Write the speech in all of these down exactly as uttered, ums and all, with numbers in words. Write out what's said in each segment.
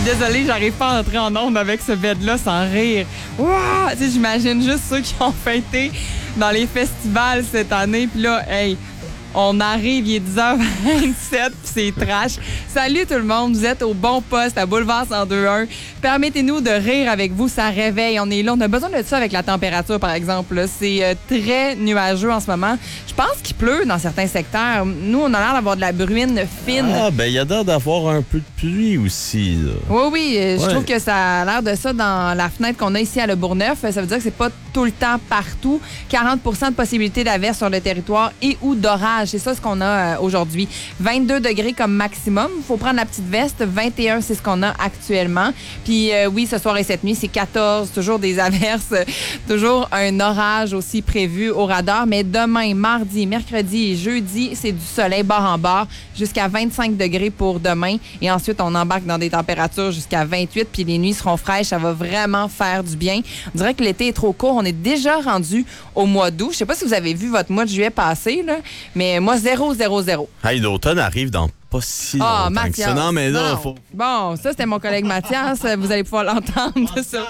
désolée, j'arrive pas à entrer en onde avec ce bed-là sans rire. Wow! Tu sais, j'imagine juste ceux qui ont fêté dans les festivals cette année. Puis là, hey, on arrive, il est dix heures vingt-sept, puis c'est trash. Salut tout le monde, vous êtes au bon poste à Boulevard cent deux un. Permettez-nous de rire avec vous, ça réveille. On est là, on a besoin de ça avec la température, par exemple. Là. C'est euh, très nuageux en ce moment. Je pense qu'il pleut dans certains secteurs. Nous, on a l'air d'avoir de la bruine fine. Ah, ben il y a l'air d'avoir un peu de pluie aussi. Là. Oui, oui, je Ouais. trouve que ça a l'air de ça dans la fenêtre qu'on a ici à Le Bourgneuf. Ça veut dire que c'est pas tout le temps partout. quarante pour cent de possibilité d'averse sur le territoire et ou d'orage. C'est ça ce qu'on a euh, aujourd'hui. vingt-deux degrés comme maximum. Il faut prendre la petite veste. vingt et un, c'est ce qu'on a actuellement. Puis euh, oui, ce soir et cette nuit, c'est quatorze. Toujours des averses. Toujours un orage aussi prévu au radar. Mais demain, mardi, mercredi et jeudi, c'est du soleil bord en bord jusqu'à vingt-cinq degrés pour demain. Et ensuite, on embarque dans des températures jusqu'à vingt-huit. Puis les nuits seront fraîches. Ça va vraiment faire du bien. On dirait que l'été est trop court. On est déjà rendu au mois d'août. Je sais pas si vous avez vu votre mois de juillet passer, là, mais moi, zéro, zéro, zéro. Hey, l'automne arrive dans pas si Ah, longtemps que Mathias. ça. Non, mais là, Non. faut... Bon, ça, c'était mon collègue Mathias. Vous allez pouvoir l'entendre sur,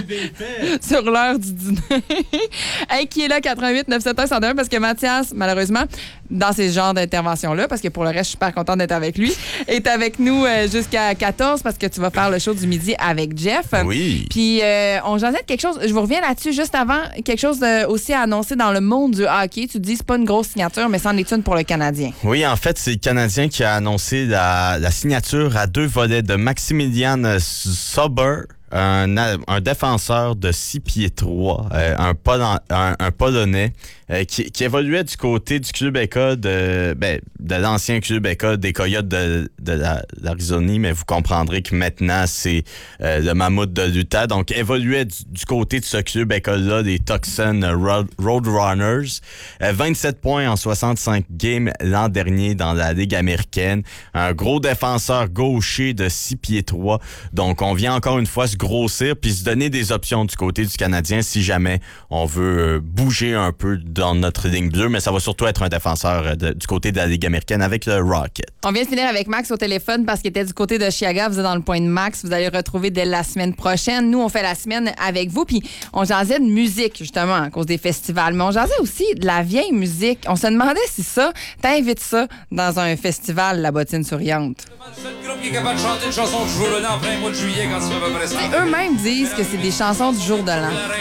sur l'heure du dîner. Hey, qui est là, quatre-vingt-huit neuf cent soixante-un cent deux, parce que Mathias, malheureusement, dans ces genres d'interventions-là, parce que pour le reste, je suis super contente d'être avec lui, est avec nous euh, jusqu'à quatorze parce que tu vas faire le show du midi avec Jeff. Oui. Puis, euh, on jasait de quelque chose. Je vous reviens là-dessus juste avant. Quelque chose de, aussi à annoncer dans le monde du hockey. Tu dis, c'est pas une grosse signature, mais c'en est une pour le Canadien. Oui, en fait, c'est le Canadien qui a annoncé la, la signature à deux volets de Maximilian Sauber, un, un défenseur de six pieds trois, euh, un, Pol- un, un Polonais euh, qui, qui évoluait du côté du club école de, ben, de l'ancien club école des Coyotes de, de la, l'Arizonie, mais vous comprendrez que maintenant, c'est euh, le Mammouth de l'Utah. Donc, évoluait du, du côté de ce club école-là, des Tucson Road, Roadrunners. Euh, vingt-sept points en soixante-cinq games l'an dernier dans la Ligue américaine. Un gros défenseur gaucher de six pieds trois. Donc, on vient encore une fois se grossir puis se donner des options du côté du Canadien si jamais on veut bouger un peu dans notre ligne bleue, mais ça va surtout être un défenseur de, du côté de la Ligue américaine avec le Rocket. On vient de finir avec Max au téléphone parce qu'il était du côté de Chiaga. Vous êtes dans le point de Max. Vous allez le retrouver dès la semaine prochaine. Nous, on fait la semaine avec vous. Puis on jasait de musique, justement, à cause des festivals. Mais on jasait aussi de la vieille musique. On se demandait si ça, t'invites ça dans un festival, la bottine souriante. Le seul groupe qui est capable de chanter une chanson de jour de l'an en plein mois de juillet quand il fait à peu près ça. Eux-mêmes disent que c'est des chansons du jour de l'an.